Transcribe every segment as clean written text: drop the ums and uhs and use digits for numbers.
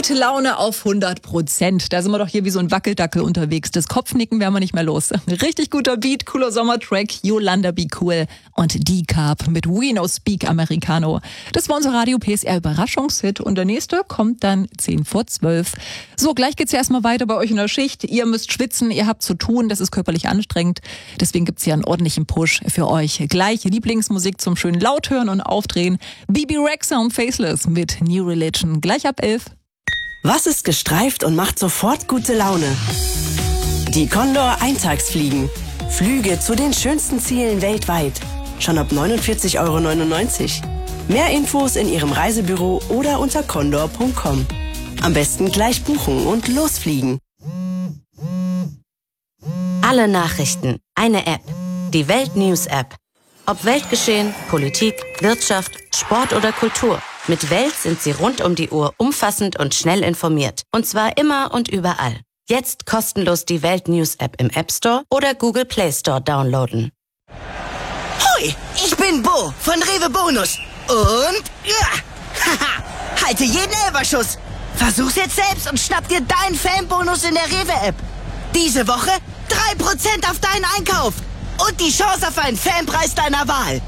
Gute Laune auf 100%. Da sind wir doch hier wie so ein Wackeldackel unterwegs. Das Kopfnicken werden wir nicht mehr los. Richtig guter Beat, cooler Sommertrack, Yolanda Be Cool und D-Carb mit We No Speak Americano. Das war unser Radio PSR Überraschungshit und der nächste kommt dann 10:12. So, gleich geht's ja erstmal weiter bei euch in der Schicht. Ihr müsst schwitzen, ihr habt zu tun, das ist körperlich anstrengend. Deswegen gibt's hier einen ordentlichen Push für euch. Gleich Lieblingsmusik zum schönen Lauthören und Aufdrehen. Bibi Rexha und Faceless mit New Religion. Gleich ab 11. Was ist gestreift und macht sofort gute Laune? Die Condor Eintagsfliegen. Flüge zu den schönsten Zielen weltweit. Schon ab 49,99 €. Mehr Infos in Ihrem Reisebüro oder unter condor.com. Am besten gleich buchen und losfliegen. Alle Nachrichten, eine App. Die Welt-News-App. Ob Weltgeschehen, Politik, Wirtschaft, Sport oder Kultur. Mit Welt sind Sie rund um die Uhr umfassend und schnell informiert. Und zwar immer und überall. Jetzt kostenlos die Welt-News-App im App Store oder Google Play Store downloaden. Hoi, ich bin Bo von Rewe Bonus. Und haha, halte jeden Elberschuss. Versuch's jetzt selbst und schnapp dir deinen Fanbonus in der Rewe-App. Diese Woche 3% auf deinen Einkauf. Und die Chance auf einen Fanpreis deiner Wahl.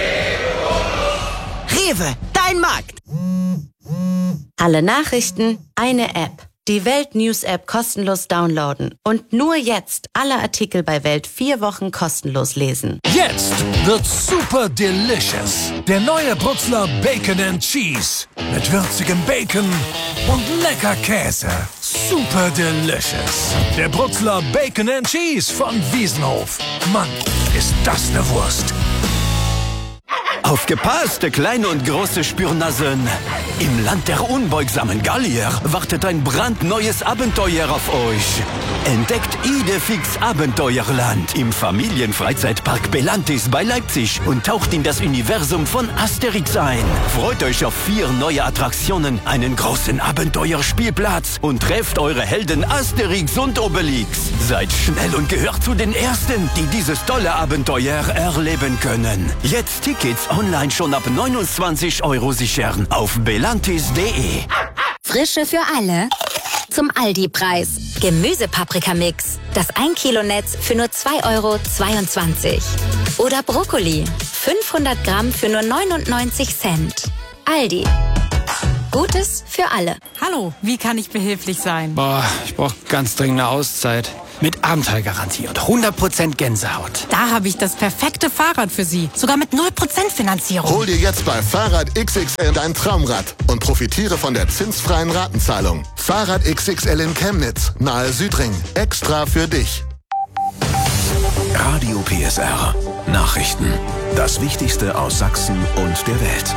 Rewe, dein Markt. Alle Nachrichten, eine App. Die Welt-News-App kostenlos downloaden. Und nur jetzt alle Artikel bei Welt 4 Wochen kostenlos lesen. Jetzt wird's super delicious. Der neue Brutzler Bacon and Cheese. Mit würzigem Bacon und lecker Käse. Super delicious. Der Brutzler Bacon and Cheese von Wiesenhof. Mann, ist das eine Wurst. Aufgepasst, kleine und große Spürnasen. Im Land der unbeugsamen Gallier wartet ein brandneues Abenteuer auf euch. Entdeckt Idefix Abenteuerland im Familienfreizeitpark Belantis bei Leipzig und taucht in das Universum von Asterix ein. Freut euch auf 4 neue Attraktionen, einen großen Abenteuerspielplatz und trefft eure Helden Asterix und Obelix. Seid schnell und gehört zu den Ersten, die dieses tolle Abenteuer erleben können. Jetzt Tickets online schon ab 29 € sichern auf belantis.de. Frische für alle zum Aldi-Preis. Gemüsepaprikamix. Das 1 Kilo Netz für nur 2,22 €. Oder Brokkoli. 500 Gramm für nur 99 Cent. Aldi. Gutes für alle. Hallo, wie kann ich behilflich sein? Ich brauche ganz dringend eine Auszeit. Mit Abenteuergarantie und 100% Gänsehaut. Da habe ich das perfekte Fahrrad für Sie. Sogar mit 0% Finanzierung. Hol dir jetzt bei Fahrrad XXL dein Traumrad und profitiere von der zinsfreien Ratenzahlung. Fahrrad XXL in Chemnitz, nahe Südring. Extra für dich. Radio PSR. Nachrichten. Das Wichtigste aus Sachsen und der Welt.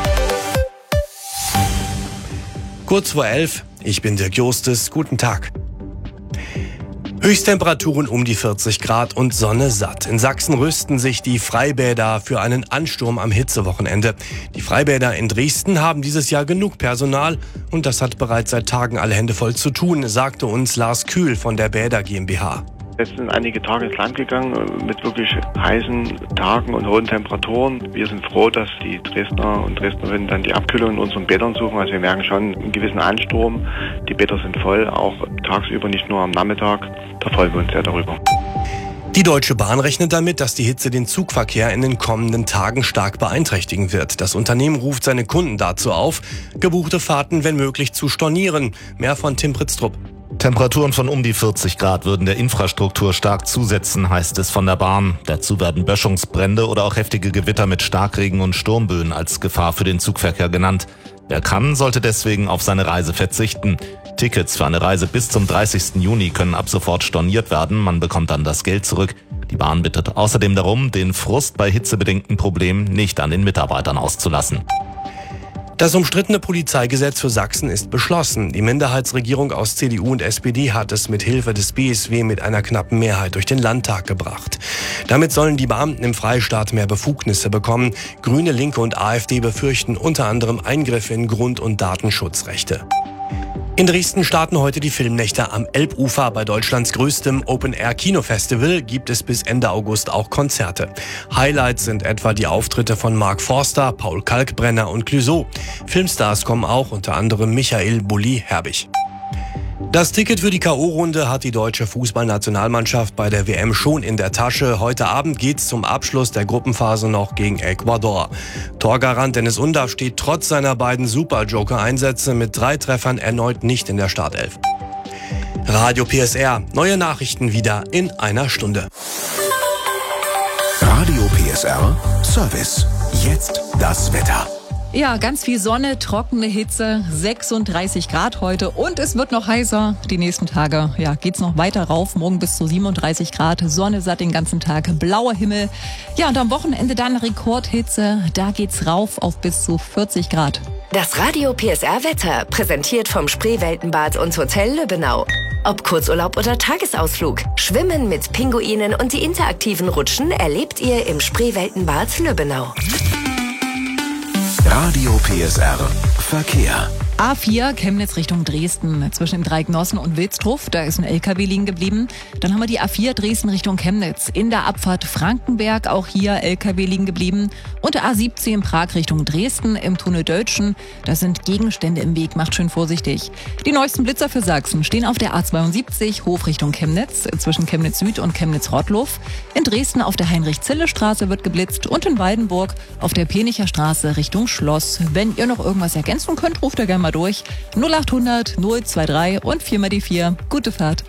Kurz vor 11, ich bin Dirk Jostes, guten Tag. Höchsttemperaturen um die 40 Grad und Sonne satt. In Sachsen rüsten sich die Freibäder für einen Ansturm am Hitzewochenende. Die Freibäder in Dresden haben dieses Jahr genug Personal und das hat bereits seit Tagen alle Hände voll zu tun, sagte uns Lars Kühl von der Bäder GmbH. Es sind einige Tage ins Land gegangen mit wirklich heißen Tagen und hohen Temperaturen. Wir sind froh, dass die Dresdner und Dresdnerinnen dann die Abkühlung in unseren Bädern suchen. Also wir merken schon einen gewissen Ansturm. Die Bäder sind voll, auch tagsüber, nicht nur am Nachmittag. Da freuen wir uns sehr darüber. Die Deutsche Bahn rechnet damit, dass die Hitze den Zugverkehr in den kommenden Tagen stark beeinträchtigen wird. Das Unternehmen ruft seine Kunden dazu auf, gebuchte Fahrten wenn möglich zu stornieren. Mehr von Tim Pritztrup. Temperaturen von um die 40 Grad würden der Infrastruktur stark zusetzen, heißt es von der Bahn. Dazu werden Böschungsbrände oder auch heftige Gewitter mit Starkregen und Sturmböen als Gefahr für den Zugverkehr genannt. Wer kann, sollte deswegen auf seine Reise verzichten. Tickets für eine Reise bis zum 30. Juni können ab sofort storniert werden. Man bekommt dann das Geld zurück. Die Bahn bittet außerdem darum, den Frust bei hitzebedingten Problemen nicht an den Mitarbeitern auszulassen. Das umstrittene Polizeigesetz für Sachsen ist beschlossen. Die Minderheitsregierung aus CDU und SPD hat es mit Hilfe des BSW mit einer knappen Mehrheit durch den Landtag gebracht. Damit sollen die Beamten im Freistaat mehr Befugnisse bekommen. Grüne, Linke und AfD befürchten unter anderem Eingriffe in Grund- und Datenschutzrechte. In Dresden starten heute die Filmnächte am Elbufer. Bei Deutschlands größtem Open-Air-Kinofestival gibt es bis Ende August auch Konzerte. Highlights sind etwa die Auftritte von Mark Forster, Paul Kalkbrenner und Clouseau. Filmstars kommen auch, unter anderem Michael Bulli-Herbig. Das Ticket für die K.O.-Runde hat die deutsche Fußballnationalmannschaft bei der WM schon in der Tasche. Heute Abend geht's zum Abschluss der Gruppenphase noch gegen Ecuador. Torgarant Dennis Undaff steht trotz seiner beiden Super-Joker-Einsätze mit 3 Treffern erneut nicht in der Startelf. Radio PSR. Neue Nachrichten wieder in einer Stunde. Radio PSR Service. Jetzt das Wetter. Ja, ganz viel Sonne, trockene Hitze, 36 Grad heute und es wird noch heißer. Die nächsten Tage, ja, geht's noch weiter rauf, morgen bis zu 37 Grad, Sonne satt den ganzen Tag, blauer Himmel. Ja, und am Wochenende dann Rekordhitze, da geht's rauf auf bis zu 40 Grad. Das Radio PSR Wetter, präsentiert vom Spreeweltenbad und Hotel Lübbenau. Ob Kurzurlaub oder Tagesausflug, Schwimmen mit Pinguinen und die interaktiven Rutschen erlebt ihr im Spreeweltenbad Lübbenau. Radio PSR Verkehr. A4 Chemnitz Richtung Dresden, zwischen dem Dreieck Nossen und Wilsdruff, da ist ein LKW liegen geblieben. Dann haben wir die A4 Dresden Richtung Chemnitz, in der Abfahrt Frankenberg, auch hier LKW liegen geblieben. Und der A17 Prag Richtung Dresden, im Tunnel Döltschen, da sind Gegenstände im Weg, macht schön vorsichtig. Die neuesten Blitzer für Sachsen stehen auf der A72 Hof Richtung Chemnitz, zwischen Chemnitz Süd und Chemnitz-Rottloff. In Dresden auf der Heinrich-Zille-Straße wird geblitzt und in Waldenburg auf der Penicher Straße Richtung Schloss. Wenn ihr noch irgendwas ergänzen könnt, ruft ihr gerne mal durch. 0800 023 und 4 mal die 4. Gute Fahrt.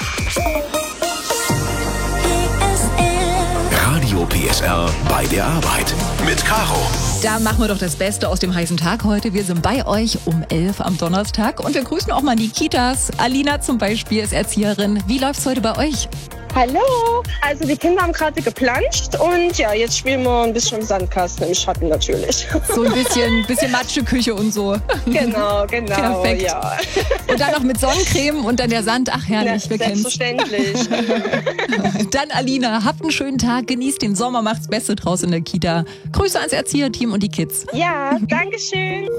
Radio PSR bei der Arbeit mit Caro. Da machen wir doch das Beste aus dem heißen Tag heute. Wir sind bei euch um 11 am Donnerstag und wir grüßen auch mal die Kitas. Alina zum Beispiel ist Erzieherin. Wie läuft's heute bei euch? Hallo! Also die Kinder haben gerade geplanscht und ja, jetzt spielen wir ein bisschen im Sandkasten, im Schatten natürlich. So ein bisschen Matscheküche und so. Genau, Perfekt. Ja. Und dann noch mit Sonnencreme und dann der Sand. Ach herrlich, wir kennen's. Selbstverständlich. Dann Alina, habt einen schönen Tag, genießt den Sommer, macht's Beste draus in der Kita. Grüße ans Erzieherteam und die Kids. Ja, danke schön.